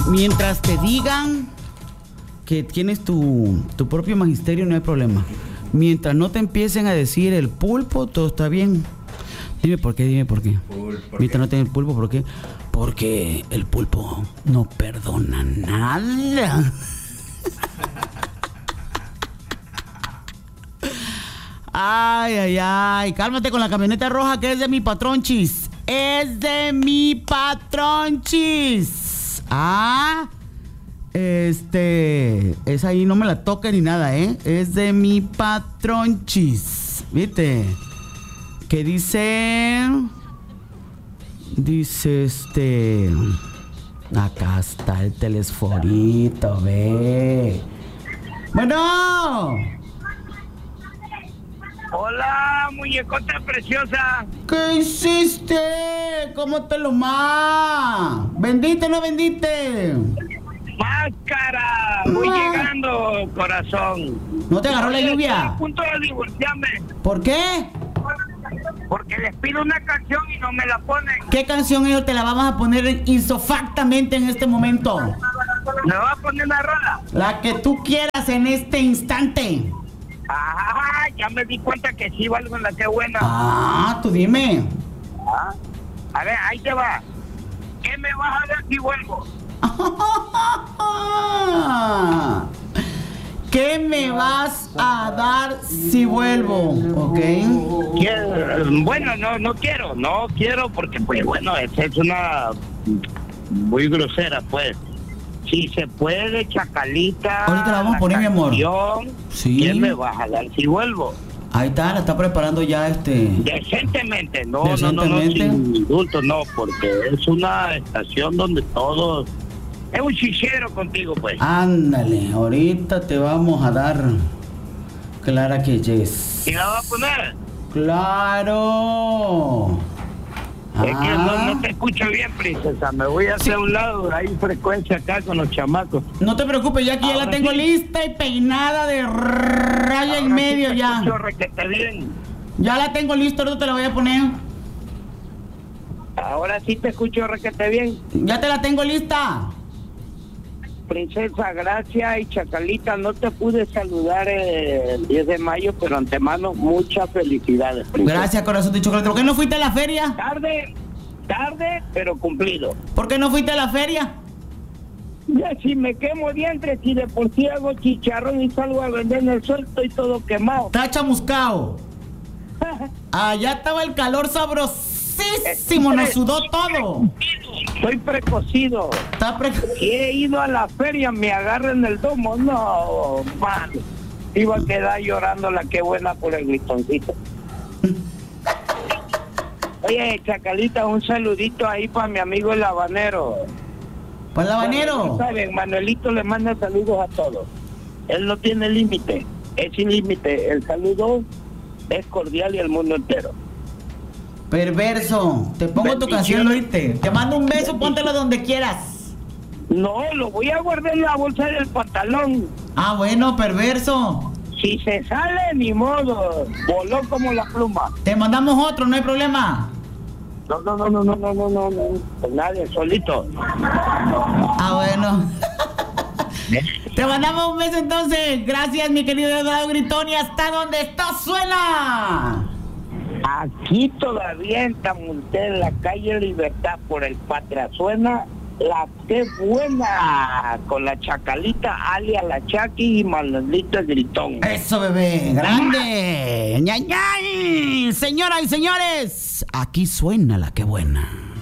Mientras te digan que tienes tu propio magisterio, no hay problema. Mientras no te empiecen a decir el pulpo, todo está bien. Dime por qué. Mientras no tengas el pulpo, ¿por qué? Porque el pulpo no perdona nada. Ay, cálmate con la camioneta roja que es de mi patrón Chis. Es de mi patrón Chis. Esa ahí no me la toque ni nada, es de mi patrón Chis. ¿Viste? Que dice acá está el telesforito, ve. Bueno. Hola, muñecota preciosa. ¿Qué hiciste? ¿Cómo te lo ma? ¿Vendiste o no vendiste? Máscara, voy llegando, corazón. ¿No te agarró la lluvia? Estoy a punto de divorciarme. ¿Por qué? Porque les pido una canción y no me la ponen. ¿Qué canción ellos te la vamos a poner insofactamente en este momento? ¿Me va a poner una rola? La que tú quieras en este instante. Ya me di cuenta que sí valgo en la que buena. Tú dime. A ver, ahí te va. ¿Qué me vas a dar si vuelvo? ¿Qué me vas a dar si vuelvo? ¿Ok? Bueno, no quiero porque pues bueno, es una muy grosera pues. Si se puede, Chacalita. Ahorita la vamos a poner, mi amor. Sí. ¿Qué me vas a dar si vuelvo? Ahí está, la está preparando ya Decentemente, no, sin indulto, no, porque es una estación donde todos... Es un chichero contigo, pues. Ándale, ahorita te vamos a dar Clara que yes. ¿Y la vas a poner? ¡Claro! Es que no te escucho bien, princesa. Me voy a hacer un lado. Hay frecuencia acá con los chamacos. No te preocupes, ya que ya la tengo lista y peinada de raya en medio ya. Bien. Ya la tengo lista, ahora te la voy a poner. Ahora sí te escucho requete bien. Ya te la tengo lista. Princesa, gracias. Y Chacalita, no te pude saludar el 10 de mayo, pero antemano, muchas felicidades, princesa. Gracias, corazón de chocolate. ¿Por qué no fuiste a la feria? Tarde, pero cumplido. ¿Por qué no fuiste a la feria? Ya si me quemo dientes, si de por sí hago chicharrón y salgo a vender en el suelto y todo quemado. Está chamuscado. Allá estaba el calor sabrosísimo, nos sudó todo. Estoy precocido. Si he ido a la feria, me agarran el domo. No, man. Iba a quedar llorando la que buena por el gritoncito. Oye, Chacalita, un saludito ahí para mi amigo el habanero. ¿Para el habanero? Bueno, saben, Manuelito le manda saludos a todos. Él no tiene límite, es sin límite. El saludo es cordial y el mundo entero. Perverso, te pongo tu canción, ¿oíste? Te mando un beso, póntelo donde quieras. No, lo voy a guardar en la bolsa del pantalón. Bueno, perverso. Si se sale, ni modo. Voló como la pluma. Te mandamos otro, no hay problema. No. Pues nadie, solito. Bueno. Te mandamos un beso entonces. Gracias, mi querido Eduardo Gritón. Y hasta donde esto suena. Aquí todavía en Tamunté, en la calle Libertad, por el Patria, suena la que buena, con la Chacalita, alia la Chaki y Manuelito el Gritón. Eso, bebé, grande. ¡Ñay! Señoras y señores, aquí suena la que buena.